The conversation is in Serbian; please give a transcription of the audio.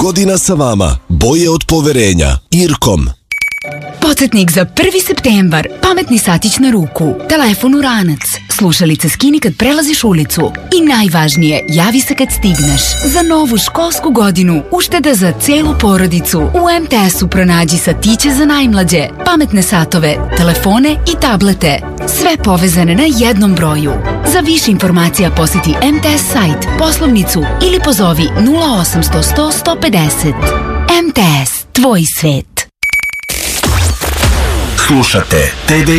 godina sa vama. Boje od poverenja. Irkom. Podsjetnik za 1. septembar. Pametni satić na ruku. Telefon u ranac. Slušalice skini kad prelaziš ulicu. I najvažnije, javi se kad stigneš. Za novu školsku godinu ušteda za celu porodicu. U MTS-u pronađi satiće za najmlađe, pametne satove, telefone i tablete. Sve povezane na jednom broju. Za više informacija posjeti MTS sajt, poslovnicu ili pozovi 0800 100 150. MTS, tvoj svet. Slušate TD